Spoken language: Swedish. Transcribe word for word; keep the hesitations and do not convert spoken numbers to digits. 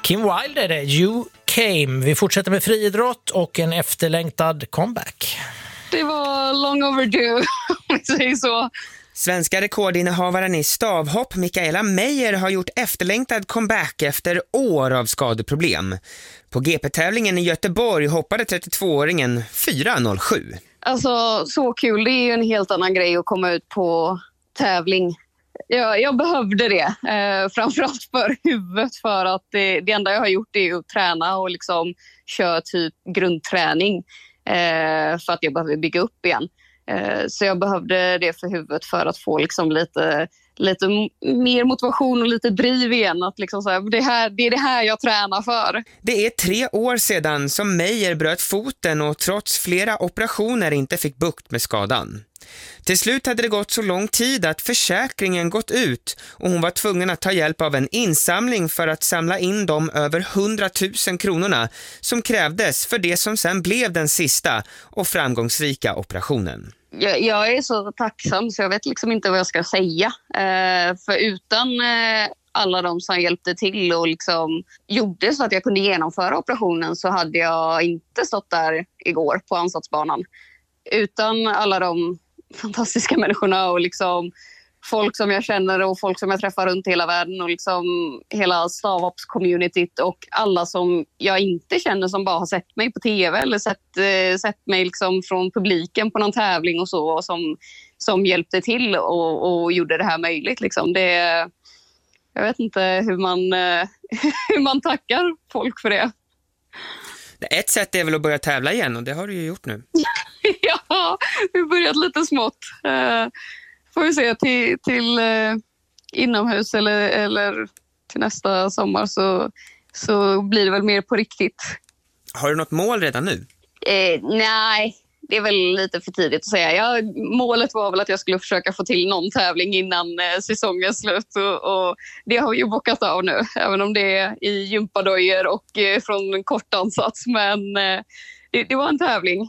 Kim Wilde är det, You Came. Vi fortsätter med friidrott och en efterlängtad comeback. Det var long overdue, om vi säger så. Svenska rekordinnehavaren i stavhopp Mikaela Meijer har gjort efterlängtad comeback efter år av skadeproblem. På G P-tävlingen i Göteborg hoppade trettiotvååringen fyra noll sju. Alltså, så kul. Det är ju en helt annan grej att komma ut på tävling. Jag, jag behövde det, eh, framförallt för huvudet, för att det, det enda jag har gjort är att träna och liksom köra typ grundträning eh, för att jag behöver bygga upp igen. Eh, så jag behövde det för huvudet för att få liksom lite, lite mer motivation och lite driv igen. Att liksom så här, det, här, det är det här jag tränar för. Det är tre år sedan som Meijer bröt foten och trots flera operationer inte fick bukt med skadan. Till slut hade det gått så lång tid att försäkringen gått ut och hon var tvungen att ta hjälp av en insamling för att samla in de över hundratusen kronorna som krävdes för det som sen blev den sista och framgångsrika operationen. Jag, jag är så tacksam så jag vet liksom inte vad jag ska säga. Eh, för utan eh, alla de som hjälpte till och liksom gjorde så att jag kunde genomföra operationen så hade jag inte stått där igår på ansatsbanan. Utan alla de fantastiska människorna och liksom folk som jag känner och folk som jag träffar runt hela världen och liksom hela stavhopps-communityt och alla som jag inte känner som bara har sett mig på tv eller sett, eh, sett mig liksom från publiken på någon tävling och så och som, som hjälpte till och, och gjorde det här möjligt. Liksom. Det, jag vet inte hur man, eh, hur man tackar folk för det. Ett sätt är väl att börja tävla igen och det har du ju gjort nu. Ja, vi har börjat lite smått. Uh, får vi se till, till uh, inomhus eller, eller till nästa sommar så, så blir det väl mer på riktigt. Har du något mål redan nu? Uh, nej, det är väl lite för tidigt att säga. Jag, målet var väl att jag skulle försöka få till någon tävling innan uh, säsongens slut och, och det har vi ju bockat av nu. Även om det är i gympadojor och uh, från en kort ansats. Men uh, det, det var en tävling